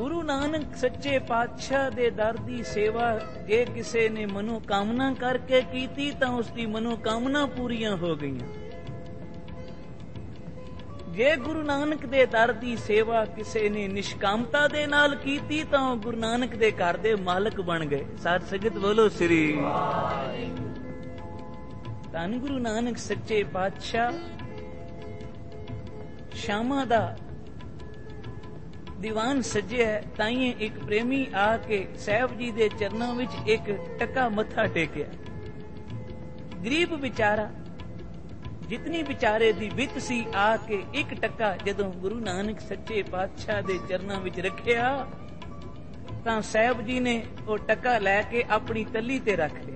ਗੁਰੂ ਨਾਨਕ ਸੱਚੇ ਪਾਤਸ਼ਾਹ ਦੇ ਦਰ ਦੀ ਸੇਵਾ ਜੇ ਕਿਸੇ ਨੇ ਮਨੋਕਾਮਨਾ ਕਰਕੇ ਕੀਤੀ ਤਾਂ ਉਸ ਦੀ ਮਨੋਕਾਮਨਾ ਪੂਰੀਆਂ ਹੋ ਗਈਆਂ। ਜੇ ਗੁਰੂ ਨਾਨਕ ਦੇ ਦਰ ਦੀ ਸੇਵਾ ਕਿਸੇ ਨੇ ਨਿਸ਼ਕਾਮਤਾ ਦੇ ਨਾਲ ਕੀਤੀ ਤਾਂ ਉਹ ਗੁਰੂ ਨਾਨਕ ਦੇ ਘਰ ਦੇ ਮਾਲਕ ਬਣ ਗਏ। ਸਾਧ ਸੰਗਤ ਬੋਲੋ ਸ੍ਰੀ ਧੰਨ ਗੁਰੂ ਨਾਨਕ ਸੱਚੇ ਪਾਤਸ਼ਾਹ ਸ਼ਾਮਾਂ ਦਾ ਦੀਵਾਨ ਸਜਿਆ। ਤਾਈਂ ਇੱਕ ਪ੍ਰੇਮੀ ਆ ਕੇ ਸਾਹਿਬ ਜੀ ਦੇ ਚਰਨਾਂ ਵਿੱਚ ਇੱਕ ਟੱਕਾ ਮੱਥਾ ਟੇਕਿਆ। ਗਰੀਬ ਵਿਚਾਰਾ, ਜਿਤਨੀ ਵਿਚਾਰੇ ਦੀ ਵਿੱਤ ਸੀ, ਆ ਕੇ ਇੱਕ ਟੱਕਾ ਜਦੋਂ ਗੁਰੂ ਨਾਨਕ ਸੱਚੇ ਪਾਤਸ਼ਾਹ ਦੇ ਚਰਨਾਂ ਵਿੱਚ ਰੱਖਿਆ ਤਾਂ ਸਾਹਿਬ ਜੀ ਨੇ ਉਹ ਟੱਕਾ ਲੈ ਕੇ ਆਪਣੀ ਤੱਲੀ ਤੇ ਰੱਖ ਲਿਆ।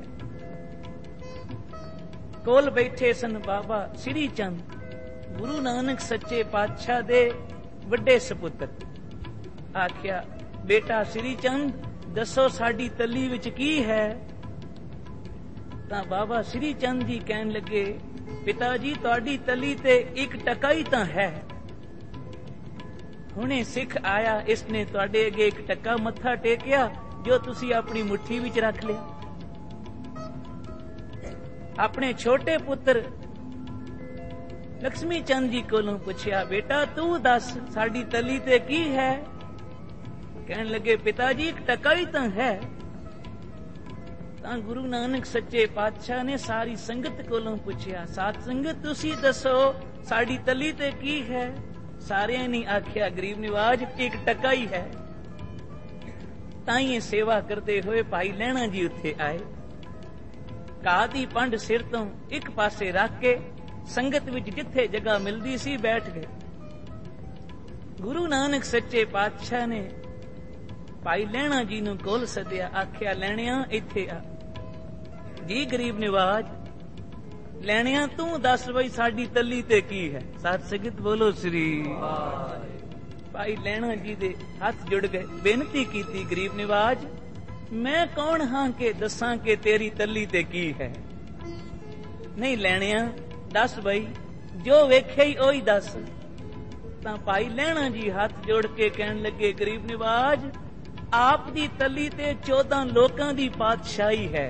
ਕੋਲ ਬੈਠੇ ਸਨ ਬਾਬਾ ਸ੍ਰੀ ਚੰਦ, ਗੁਰੂ ਨਾਨਕ ਸੱਚੇ ਪਾਤਸ਼ਾਹ ਦੇ ਵੱਡੇ ਸਪੁੱਤਰ। ਆਖਿਆ, ਬੇਟਾ ਸ੍ਰੀ ਚੰਦ, ਦੱਸੋ ਸਾਡੀ ਤੱਲੀ ਵਿੱਚ ਕੀ ਹੈ? ਤਾਂ ਬਾਬਾ ਸ੍ਰੀ ਚੰਦ ਜੀ ਕਹਿਣ ਲੱਗੇ, ਪਿਤਾ ਜੀ, ਤੁਹਾਡੀ ਤੱਲੀ ਤੇ ਇੱਕ ਟੱਕਾ ਹੀ ਤਾਂ ਹੈ। ਹੁਣੇ ਸਿੱਖ ਆਇਆ, ਇਸਨੇ ਤੁਹਾਡੇ ਅੱਗੇ ਇੱਕ ਟੱਕਾ ਮੱਥਾ ਟੇਕਿਆ ਜੋ ਤੁਸੀਂ ਆਪਣੀ ਮੁੱਠੀ ਵਿੱਚ ਰੱਖ ਲਿਆ। ਆਪਣੇ ਛੋਟੇ ਪੁੱਤਰ ਲక్ష్ਮੀ ਚੰਦ ਜੀ ਕੋਲੋਂ ਪੁੱਛਿਆ, ਬੇਟਾ ਤੂੰ ਦੱਸ ਸਾਡੀ ਤੱਲੀ ਤੇ ਕੀ ਹੈ? ਕਹਿਣ ਲੱਗੇ, ਪਿਤਾ ਜੀ ਇੱਕ ਟੱਕਾ ਹੀ ਤਾਂ ਹੈ। ਤਾਂ ਗੁਰੂ ਨਾਨਕ ਸੱਚੇ ਪਾਤਸ਼ਾਹ ਨੇ ਸਾਰੀ ਸੰਗਤ ਕੋਲੋਂ ਪੁੱਛਿਆ, ਸਾਧ ਸੰਗਤ ਤੁਸੀਂ ਦੱਸੋ ਸਾਡੀ ਤੱਲੀ ਤੇ ਕੀ ਹੈ? ਸਾਰਿਆਂ ਨੇ ਆਖਿਆ, ਗਰੀਬ ਨਿਵਾਜ ਇੱਕ ਟੱਕਾ ਹੀ ਹੈ। ਤਾਂ ਹੀ ਸੇਵਾ ਕਰਦੇ ਹੋਏ ਭਾਈ ਲਹਿਣਾ ਜੀ ਉੱਥੇ ਆਏ। ਘਾਹ ਦੀ ਪੰਡ ਸਿਰ ਤੋਂ ਇੱਕ ਪਾਸੇ ਰੱਖ ਕੇ ਸੰਗਤ ਵਿੱਚ ਜਿੱਥੇ ਜਗ੍ਹਾ ਮਿਲਦੀ ਸੀ ਬੈਠ ਗਏ। ਗੁਰੂ ਨਾਨਕ ਸੱਚੇ ਪਾਤਸ਼ਾਹ ਨੇ ਭਾਈ ਲਹਿਣਾ ਜੀ ਨੂੰ ਕੋਲ ਸੱਦਿਆ। ਆਖਿਆ, ਲੈਣਿਆ ਇੱਥੇ ਆ। ਜੀ ਗਰੀਬ ਨਿਵਾਜ, ਲੈਣਿਆ ਤੂੰ ਦੱਸ ਬਈ ਸਾਡੀ ਤੱਲੀ ਤੇ ਕੀ ਹੈ? ਸਾਧ ਸੰਗਤ ਬੋਲੋ ਸ੍ਰੀ। ਭਾਈ ਲਹਿਣਾ ਜੀ ਦੇ ਹੱਥ ਜੁੜ ਗਏ। ਬੇਨਤੀ ਕੀਤੀ, ਗਰੀਬ ਨਿਵਾਜ, ਮੈਂ ਕੌਣ ਹਾਂ ਕਿ ਦੱਸਾਂ ਕਿ ਤੇਰੀ ਤੱਲੀ ਤੇ ਕੀ ਹੈ? ਨਹੀਂ ਲੈਣਿਆ, ਦੱਸ ਬਈ, ਜੋ ਵੇਖਿਆ ਹੀ ਉਹੀ ਦੱਸ। ਤਾਂ ਭਾਈ ਲਹਿਣਾ ਜੀ ਹੱਥ ਜੋੜ ਕੇ ਕਹਿਣ ਲੱਗੇ, ਗਰੀਬ ਨਿਵਾਜ, ਆਪ ਦੀ ਤੱਲੀ ਤੇ 14 ਲੋਕਾਂ ਦੀ ਪਾਤਸ਼ਾਹੀ ਹੈ।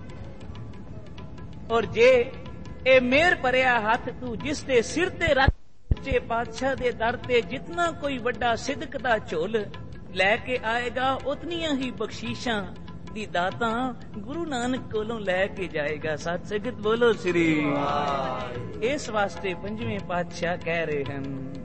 ਔਰ ਜੇ ਇਹ ਮਿਹਰ ਭਰਿਆ ਹੱਥ ਤੂੰ ਜਿਸ ਦੇ ਸਿਰ ਤੇ ਰੱਖ, ਸੱਚੇ ਪਾਤਸ਼ਾਹ ਦੇ ਦਰ ਤੇ ਜਿਤਨਾ ਕੋਈ ਵੱਡਾ ਸਿਦਕ ਦਾ ਝੋਲ ਲੈ ਕੇ ਆਏਗਾ, ਉਤਨੀਆਂ ਹੀ ਬਖਸ਼ੀਸ਼ਾਂ ਦੀ ਦਾਤਾਂ ਗੁਰੂ ਨਾਨਕ ਕੋਲੋਂ ਲੈ ਕੇ ਜਾਏਗਾ। ਸਤ ਸੰਗਤ ਬੋਲੋ ਸ੍ਰੀ। ਇਸ ਵਾਸਤੇ ਪੰਜਵੇਂ ਪਾਤਸ਼ਾਹ ਕਹਿ ਰਹੇ ਹਨ,